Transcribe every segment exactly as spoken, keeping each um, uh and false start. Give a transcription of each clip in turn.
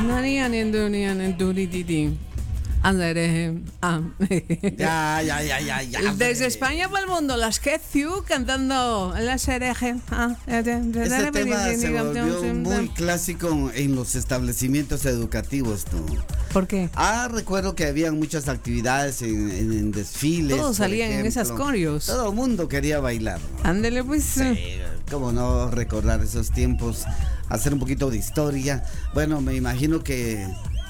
Narian en Dunian en Durititi. Andere, ah. Ya, ya, ya, ya, ya. Desde España para el mundo, las Kethiu cantando las herejes. Ah, Ese tema se volvió muy clásico en los establecimientos educativos, ¿no? ¿Por qué? Ah, recuerdo que había muchas actividades en, en, en desfiles. Todos salían en esas coreos. Todo el mundo quería bailar, ¿no? Ándele, pues. Sí, cómo no recordar esos tiempos, hacer un poquito de historia. Bueno, me imagino que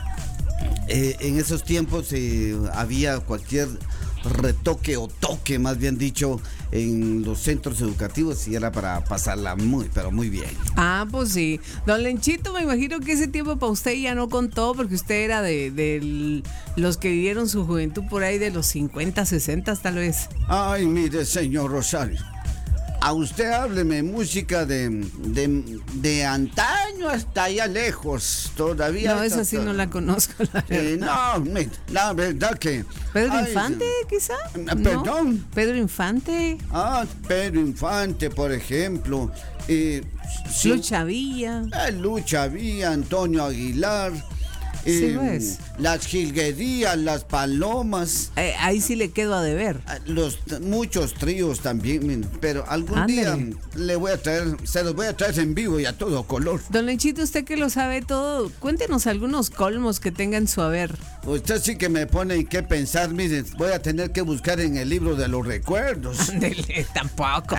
Eh, en esos tiempos eh, había cualquier retoque o toque, más bien dicho, en los centros educativos y era para pasarla muy, pero muy bien. Ah, pues sí. Don Lenchito, me imagino que ese tiempo para usted ya no contó porque usted era de, de los que vivieron su juventud por ahí de los cincuenta, sesenta tal vez. Ay, mire, señor Rosario. A usted hábleme música de, de, de antaño hasta allá lejos, todavía. No, esa sí no la conozco, la eh, no, mire, la verdad que... ¿Pedro ay, Infante, quizá? ¿Perdón? ¿No? ¿Pedro Infante? Ah, Pedro Infante, por ejemplo. Eh, sí, Lucha Villa. Eh, Lucha Villa, Antonio Aguilar. Sí, Eh, pues. Las jilguerías, las palomas. Eh, ahí sí le quedo a deber. Los muchos tríos también, pero algún Ándale. día le voy a traer, se los voy a traer en vivo y a todo color. Don Lenchito, usted que lo sabe todo, cuéntenos algunos colmos que tenga en su haber. Usted sí que me pone en qué pensar, miren, voy a tener que buscar en el libro de los recuerdos. Ándele, tampoco.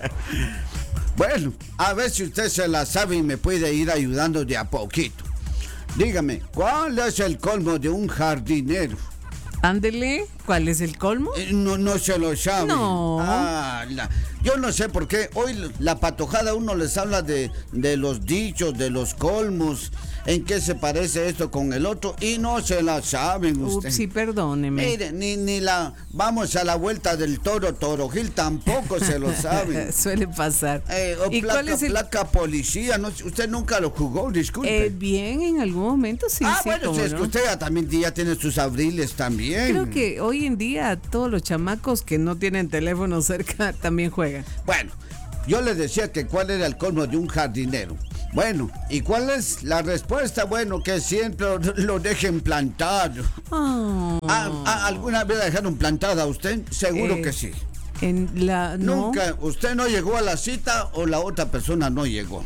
Bueno, a ver si usted se la sabe y me puede ir ayudando de a poquito. Dígame, ¿cuál es el colmo de un jardinero? Ándele, ¿cuál es el colmo? Eh, no, no se lo sabe. No. Ah, la- yo no sé por qué hoy la patojada uno les habla de, de los dichos, de los colmos, en qué se parece esto con el otro y no se la saben usted. Upsi, perdóneme. Mire, ni, ni la vamos a la vuelta del toro Torojil tampoco se lo saben. Suele pasar. Eh, o ¿Y placa, cuál es el...? placa policía, no, usted nunca lo jugó, disculpe. Eh, bien, en algún momento sí, ah, sí, bueno, cómo si es no. que usted ya también ya tiene sus abriles también. Creo que hoy en día todos los chamacos que no tienen teléfono cerca también juegan. Bueno, yo le decía que cuál era el colmo de un jardinero. Bueno, ¿y cuál es la respuesta? Bueno, que siempre lo dejen plantado. Oh. Ah, ah, ¿alguna vez la dejaron plantada a usted? Seguro Eh, que sí. En la... No, Nunca, ¿usted no llegó a la cita o la otra persona no llegó?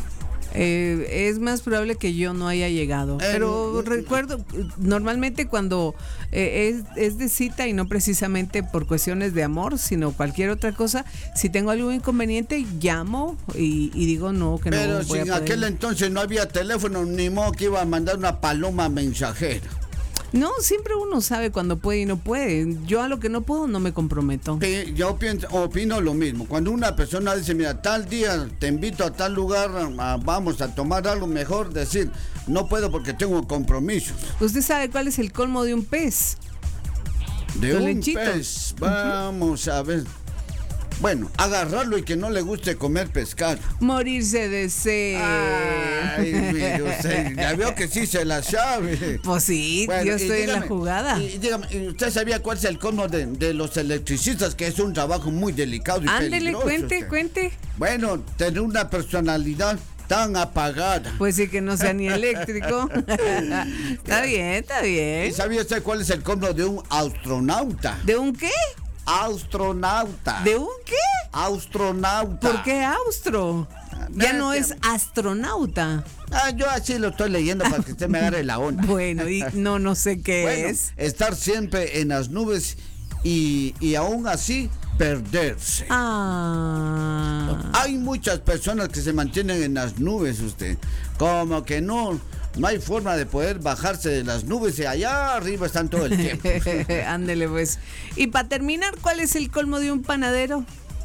eh, es más probable que yo no haya llegado. Eh, Pero mm, recuerdo, normalmente cuando eh, es, es de cita y no precisamente por cuestiones de amor, sino cualquier otra cosa, si tengo algún inconveniente, llamo y, y digo no, que Pero no si voy a en poder. aquel entonces no había teléfono, ni modo que iba a mandar una paloma mensajera. No, siempre uno sabe cuando puede y no puede. Yo a lo que no puedo no me comprometo. Sí, yo pienso, opino lo mismo. Cuando una persona dice, mira, tal día te invito a tal lugar, a- vamos a tomar algo, mejor decir, no puedo porque tengo compromisos. ¿Usted sabe cuál es el colmo de un pez? De Don un Lenchito. pez, vamos a ver. Bueno, agarrarlo y que no le guste comer pescado. Morirse de sed. Ay, mire usted, ya veo que sí se la sabe. Pues sí, Bueno, yo y estoy en la dígame, jugada. Y dígame, ¿y ¿usted sabía cuál es el colmo de, de los electricistas? Que es un trabajo muy delicado y Ándele, peligroso. cuente, usted. cuente. Bueno, tener una personalidad tan apagada. Pues sí que no sea ni eléctrico. Está bien, está ¿Y bien. sabía usted cuál es el colmo de un astronauta? ¿De un qué? Astronauta. ¿De un qué? Astronauta. ¿Por qué austro? Ya no es es astronauta. Ah, yo así lo estoy leyendo para que usted me agarre la onda. Bueno, y no, no sé qué Bueno, es. estar siempre en las nubes y, y aún así perderse. Ah. Hay muchas personas que se mantienen en las nubes, usted. Como que no, no hay forma de poder bajarse de las nubes y allá arriba están todo el tiempo. Ándele pues. Y para terminar, ¿cuál es el colmo de un panadero?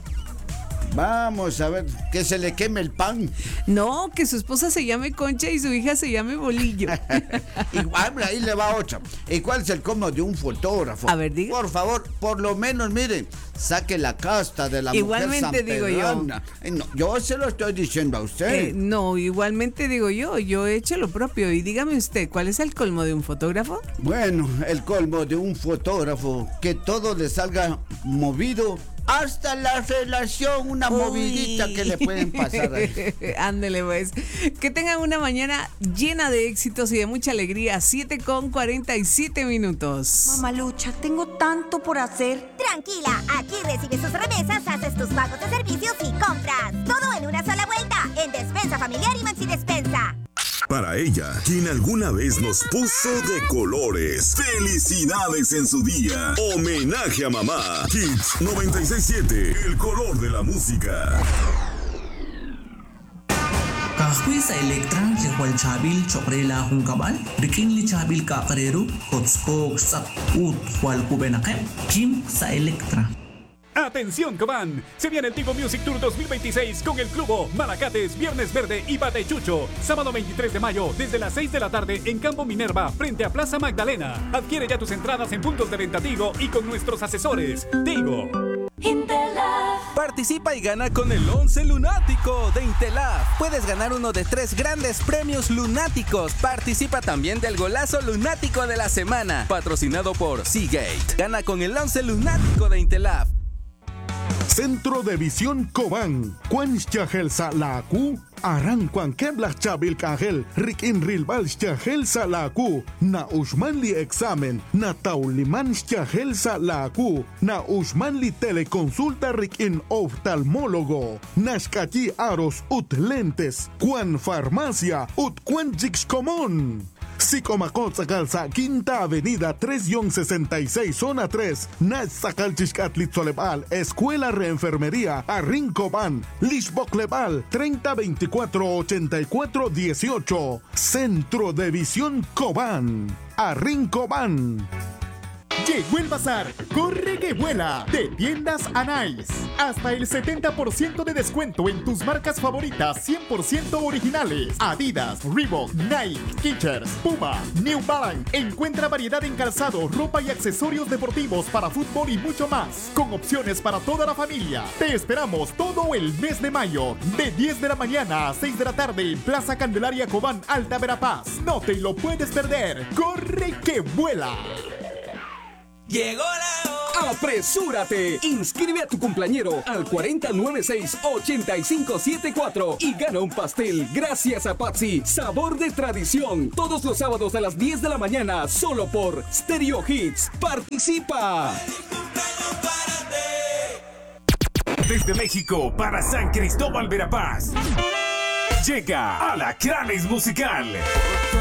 Vamos a ver, que se le queme el pan. No, que su esposa se llame Concha y su hija se llame Bolillo. Igual, ahí le va otra. ¿Y cuál es el colmo de un fotógrafo? A ver, diga. Por favor, por lo menos, mire, saque la casta de la Igualmente mujer digo yo. sanpedrana. Eh, no, yo se lo estoy diciendo a usted. Eh, no, igualmente digo yo, yo he hecho lo propio. Y dígame usted, ¿cuál es el colmo de un fotógrafo? Bueno, el colmo de un fotógrafo, que todo le salga movido hasta la relación, una Uy. movidita que le pueden pasar ahí. Ándele pues. Que tengan una mañana llena de éxitos y de mucha alegría. siete con cuarenta y siete minutos. Mamalucha, tengo tanto por hacer. Tranquila, aquí recibes tus remesas, haces tus pagos de servicios y compras. Todo en una sola vuelta, en Despensa Familiar y Maxi Despensa. Para ella, quien alguna vez nos puso de colores. Felicidades en su día. Homenaje a mamá. Hits noventa y seis punto siete, el color de la música. Kahwi sa Electra, Lihual Chabil, Chokrela Hungkabal, Rikin Li Chabil Kakareru, Hotspok, Sak, Ut, Hual Kubenakem, Kim sa Electra. ¡Atención, Cobán! Se viene el Tigo Music Tour dos mil veintiséis con el Clubo, Malacates, Viernes Verde y Batachucho. Sábado veintitrés de mayo, desde las seis de la tarde en Campo Minerva, frente a Plaza Magdalena. Adquiere ya tus entradas en puntos de venta Tigo y con nuestros asesores. Tigo. Participa y gana con el once lunático de Intelaf. Puedes ganar uno de tres grandes premios lunáticos. Participa también del golazo lunático de la semana, patrocinado por Seagate. Gana con el once lunático de Intelaf. Centro de Visión Cobán, Cuanchagel Salaku, Aran Cuan Keblah Chabil Kangel, Rikin Rilbal Chagel Salaku, Na Ushmanli Examen, Na Tauliman Chagel Salaku, Na Ushmanli Teleconsulta Rikin Oftalmólogo, Nashkachi Aros Ut Lentes, Cuan Farmacia, Ut Cuanchix Común. Sicomacot Sacalza, Quinta Avenida tres sesenta y seis, Zona tres, Nach Sacalchixcatlit Solebal, Escuela Reenfermería, Arrincobán, Lishboklebal, treinta veinticuatro ochenta y cuatro dieciocho, Centro de Visión Cobán, Arrincobán. Llegó el bazar, corre que vuela, de Tiendas Anais. Hasta el setenta por ciento de descuento en tus marcas favoritas cien por ciento originales. Adidas, Reebok, Nike, Skechers, Puma, New Balance. Encuentra variedad en calzado, ropa y accesorios deportivos para fútbol y mucho más. Con opciones para toda la familia. Te esperamos todo el mes de mayo, de diez de la mañana a seis de la tarde en Plaza Candelaria Cobán, Alta Verapaz. No te lo puedes perder. Corre que vuela. Llegó la hora. ¡Apresúrate! Inscribe a tu cumpleañero al cuatro nueve seis, ocho cinco siete cuatro y gana un pastel gracias a Patsy, sabor de tradición. Todos los sábados a las diez de la mañana, solo por Stereo Hits. ¡Participa! Desde México para San Cristóbal Verapaz. Llega Alacranes Musical.